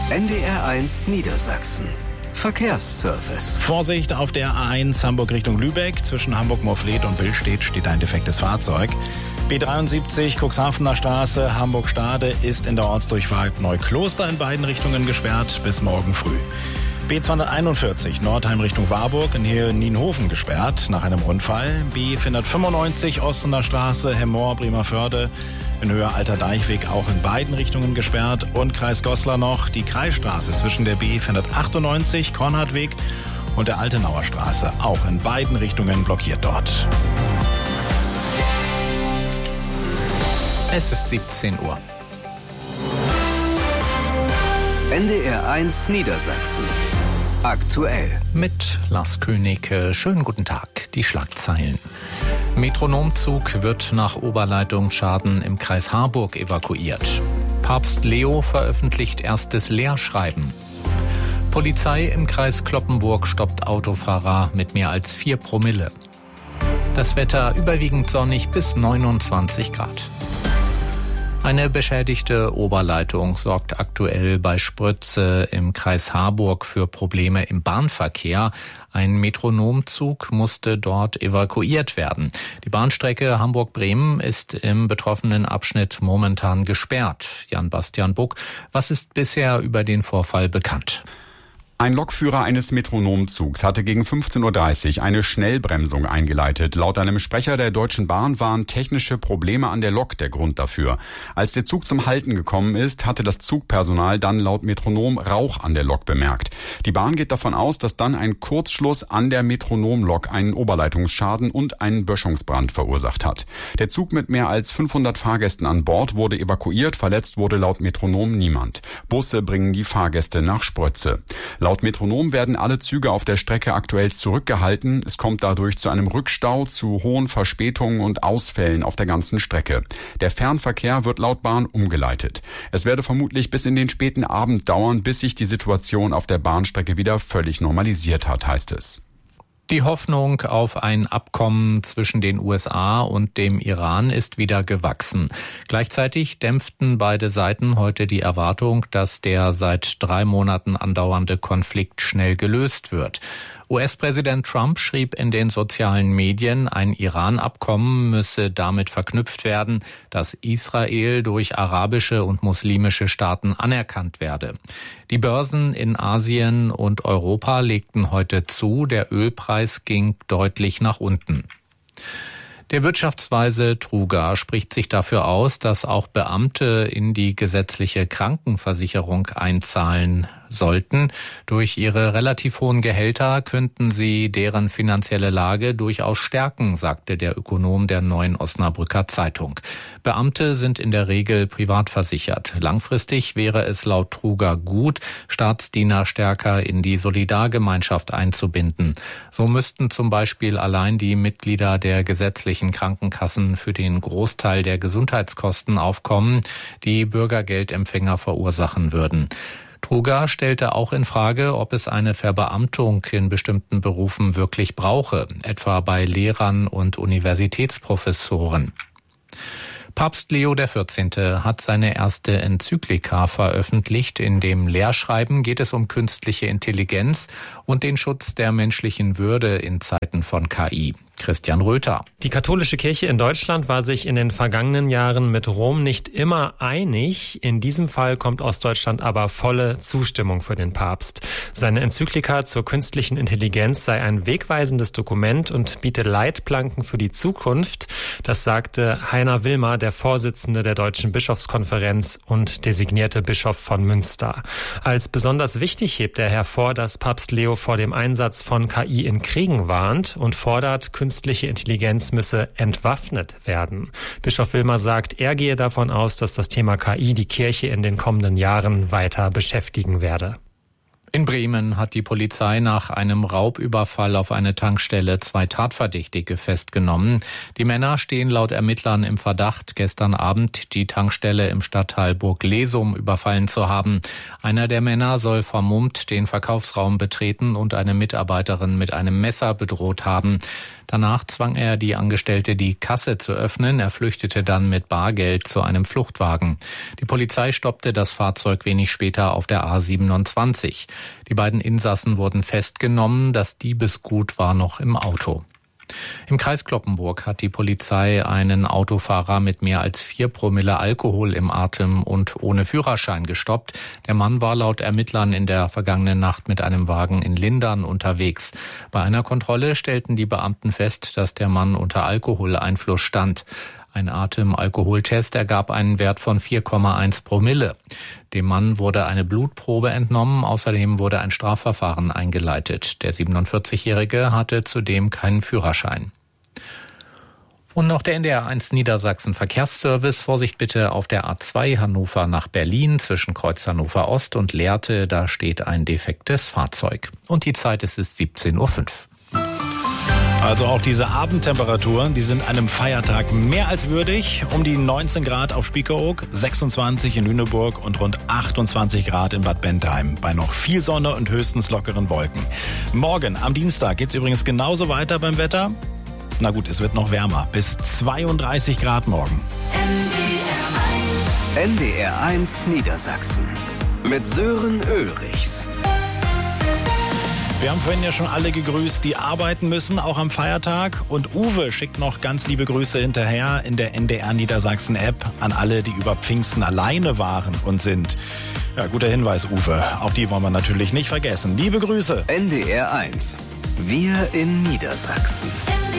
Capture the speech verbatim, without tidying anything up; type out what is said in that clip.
N D R eins Niedersachsen. Verkehrsservice. Vorsicht auf der A eins Hamburg Richtung Lübeck. Zwischen Hamburg-Morfleet und Billstedt steht ein defektes Fahrzeug. B dreiundsiebzig Cuxhavener Straße, Hamburg-Stade ist in der Ortsdurchfahrt Neukloster in beiden Richtungen gesperrt bis morgen früh. B zweihunderteinundvierzig Nordheim Richtung Warburg in Nähe Nienhofen gesperrt nach einem Unfall. B vierhundertfünfundneunzig Ostener Straße, Hemmoor, Bremervörde in Höhe Alter Deichweg auch in beiden Richtungen gesperrt. Und Kreis Goslar noch die Kreisstraße zwischen der B vierhundertachtundneunzig Kornhardweg und der Altenauer Straße auch in beiden Richtungen blockiert dort. Es ist siebzehn Uhr. N D R eins Niedersachsen. Aktuell. Mit Lars König. Schönen guten Tag. Die Schlagzeilen. Metronomzug wird nach Oberleitung Schaden im Kreis Harburg evakuiert. Papst Leo veröffentlicht erstes Lehrschreiben. Polizei im Kreis Cloppenburg stoppt Autofahrer mit mehr als vier Promille. Das Wetter überwiegend sonnig bis neunundzwanzig Grad. Eine beschädigte Oberleitung sorgt aktuell bei Sprötze im Kreis Harburg für Probleme im Bahnverkehr. Ein Metronomzug musste dort evakuiert werden. Die Bahnstrecke Hamburg-Bremen ist im betroffenen Abschnitt momentan gesperrt. Jan-Bastian Buck, was ist bisher über den Vorfall bekannt? Ein Lokführer eines Metronomzugs hatte gegen fünfzehn Uhr dreißig eine Schnellbremsung eingeleitet. Laut einem Sprecher der Deutschen Bahn waren technische Probleme an der Lok der Grund dafür. Als der Zug zum Halten gekommen ist, hatte das Zugpersonal dann laut Metronom Rauch an der Lok bemerkt. Die Bahn geht davon aus, dass dann ein Kurzschluss an der Metronomlok einen Oberleitungsschaden und einen Böschungsbrand verursacht hat. Der Zug mit mehr als fünfhundert Fahrgästen an Bord wurde evakuiert. Verletzt wurde laut Metronom niemand. Busse bringen die Fahrgäste nach Sprötze. Laut Metronom werden alle Züge auf der Strecke aktuell zurückgehalten. Es kommt dadurch zu einem Rückstau, zu hohen Verspätungen und Ausfällen auf der ganzen Strecke. Der Fernverkehr wird laut Bahn umgeleitet. Es werde vermutlich bis in den späten Abend dauern, bis sich die Situation auf der Bahnstrecke wieder völlig normalisiert hat, heißt es. Die Hoffnung auf ein Abkommen zwischen den U S A und dem Iran ist wieder gewachsen. Gleichzeitig dämpften beide Seiten heute die Erwartung, dass der seit drei Monaten andauernde Konflikt schnell gelöst wird. U S-Präsident Trump schrieb in den sozialen Medien, ein Iran-Abkommen müsse damit verknüpft werden, dass Israel durch arabische und muslimische Staaten anerkannt werde. Die Börsen in Asien und Europa legten heute zu, der Ölpreis ging deutlich nach unten. Der Wirtschaftsweise Truga spricht sich dafür aus, dass auch Beamte in die gesetzliche Krankenversicherung einzahlen sollten. Durch ihre relativ hohen Gehälter könnten sie deren finanzielle Lage durchaus stärken, sagte der Ökonom der Neuen Osnabrücker Zeitung. Beamte sind in der Regel privat versichert. Langfristig wäre es laut Truga gut, Staatsdiener stärker in die Solidargemeinschaft einzubinden. So müssten zum Beispiel allein die Mitglieder der gesetzlichen Krankenkassen für den Großteil der Gesundheitskosten aufkommen, die Bürgergeldempfänger verursachen würden. Truga stellte auch in Frage, ob es eine Verbeamtung in bestimmten Berufen wirklich brauche, etwa bei Lehrern und Universitätsprofessoren. Papst Leo der vierzehnte hat seine erste Enzyklika veröffentlicht. In dem Lehrschreiben geht es um künstliche Intelligenz und den Schutz der menschlichen Würde in Zeiten von K I. Christian Röther. Die katholische Kirche in Deutschland war sich in den vergangenen Jahren mit Rom nicht immer einig. In diesem Fall kommt Ostdeutschland aber volle Zustimmung für den Papst. Seine Enzyklika zur künstlichen Intelligenz sei ein wegweisendes Dokument und biete Leitplanken für die Zukunft. Das sagte Heiner Wilmer, der Vorsitzende der Deutschen Bischofskonferenz und designierte Bischof von Münster. Als besonders wichtig hebt er hervor, dass Papst Leo vor dem Einsatz von K I in Kriegen warnt und fordert, künstliche Intelligenz müsse entwaffnet werden. Bischof Wilmer sagt, er gehe davon aus, dass das Thema K I die Kirche in den kommenden Jahren weiter beschäftigen werde. In Bremen hat die Polizei nach einem Raubüberfall auf eine Tankstelle zwei Tatverdächtige festgenommen. Die Männer stehen laut Ermittlern im Verdacht, gestern Abend die Tankstelle im Stadtteil Burg-Lesum überfallen zu haben. Einer der Männer soll vermummt den Verkaufsraum betreten und eine Mitarbeiterin mit einem Messer bedroht haben. Danach zwang er die Angestellte, die Kasse zu öffnen. Er flüchtete dann mit Bargeld zu einem Fluchtwagen. Die Polizei stoppte das Fahrzeug wenig später auf der A siebenundzwanzig. Die beiden Insassen wurden festgenommen. Das Diebesgut war noch im Auto. Im Kreis Cloppenburg hat die Polizei einen Autofahrer mit mehr als vier Promille Alkohol im Atem und ohne Führerschein gestoppt. Der Mann war laut Ermittlern in der vergangenen Nacht mit einem Wagen in Lindern unterwegs. Bei einer Kontrolle stellten die Beamten fest, dass der Mann unter Alkoholeinfluss stand. Ein Atemalkoholtest ergab einen Wert von vier Komma eins Promille. Dem Mann wurde eine Blutprobe entnommen. Außerdem wurde ein Strafverfahren eingeleitet. Der siebenundvierzigjährige hatte zudem keinen Führerschein. Und noch der N D R eins Niedersachsen Verkehrsservice. Vorsicht bitte auf der A zwei Hannover nach Berlin zwischen Kreuz Hannover Ost und Lehrte. Da steht ein defektes Fahrzeug. Und die Zeit ist es siebzehn Uhr fünf. Also auch diese Abendtemperaturen, die sind einem Feiertag mehr als würdig. Um die neunzehn Grad auf Spiekeroog, sechsundzwanzig in Lüneburg und rund achtundzwanzig Grad in Bad Bentheim. Bei noch viel Sonne und höchstens lockeren Wolken. Morgen, am Dienstag, geht's übrigens genauso weiter beim Wetter. Na gut, es wird noch wärmer. Bis zweiunddreißig Grad morgen. N D R eins Niedersachsen mit Sören Ulrichs. Wir haben vorhin ja schon alle gegrüßt, die arbeiten müssen, auch am Feiertag. Und Uwe schickt noch ganz liebe Grüße hinterher in der N D R Niedersachsen App an alle, die über Pfingsten alleine waren und sind. Ja, guter Hinweis, Uwe. Auch die wollen wir natürlich nicht vergessen. Liebe Grüße. N D R eins. Wir in Niedersachsen.